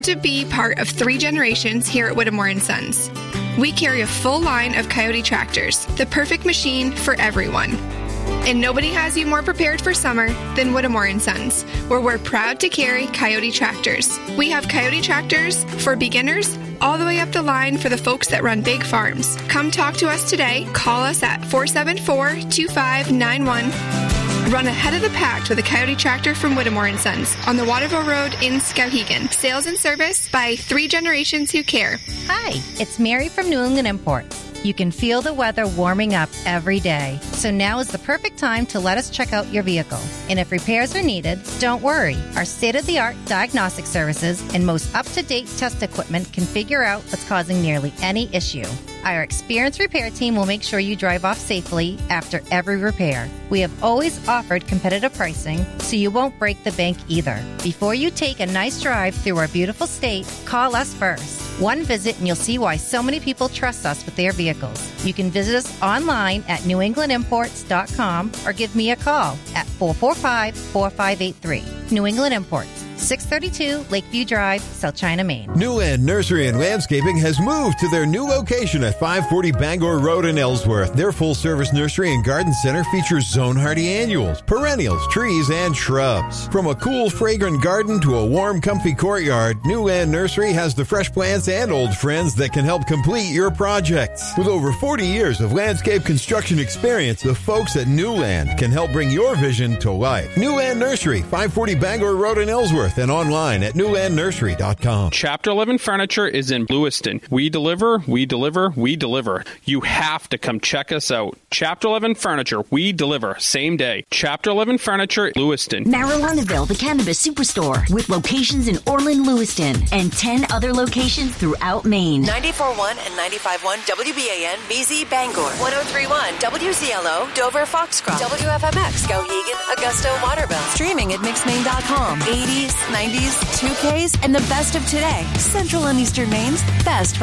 To be part of 3 generations here at Whittemore & Sons. We carry a full line of Coyote tractors, the perfect machine for everyone. And nobody has you more prepared for summer than Whittemore & Sons, where we're proud to carry Coyote tractors. We have Coyote tractors for beginners all the way up the line for the folks that run big farms. Come talk to us today. Call us at 474-2591. Run ahead of the pack with a Coyote tractor from Whittemore & Sons on the Waterville Road in Skowhegan. Sales and service by 3 generations who care. Hi, it's Mary from New England Imports. You can feel the weather warming up every day, so now is the perfect time to let us check out your vehicle. And if repairs are needed, don't worry. Our state-of-the-art diagnostic services and most up-to-date test equipment can figure out what's causing nearly any issue. Our experienced repair team will make sure you drive off safely after every repair. We have always offered competitive pricing, so you won't break the bank either. Before you take a nice drive through our beautiful state, call us first. One visit and you'll see why so many people trust us with their vehicles. You can visit us online at newenglandimports.com or give me a call at 445-4583. New England Imports, 632 Lakeview Drive, South China, Maine. New Land Nursery and Landscaping has moved to their new location at 540 Bangor Road in Ellsworth. Their full-service nursery and garden center features zone hardy annuals, perennials, trees, and shrubs. From a cool, fragrant garden to a warm, comfy courtyard, New Land Nursery has the fresh plants and old friends that can help complete your projects. With over 40 years of landscape construction experience, the folks at New Land can help bring your vision to life. New Land Nursery, 540 Bangor Road in Ellsworth, and online at newlandnursery.com. Chapter 11 Furniture is in Lewiston. We deliver, we deliver, we deliver. You have to come check us out. Chapter 11 Furniture, we deliver, same day. Chapter 11 Furniture, Lewiston. Marijuanaville, the cannabis superstore, with locations in Orland, Lewiston, and 10 other locations throughout Maine. 94.1 and 95.1 WBAN, BZ, Bangor. 103.1 WZLO, Dover, Foxcroft. WFMX, Skowhegan, Augusta, Waterville. Streaming at mixmaine.com. 80s, 90s, 2Ks, and the best of today. Central and Eastern Maine's best for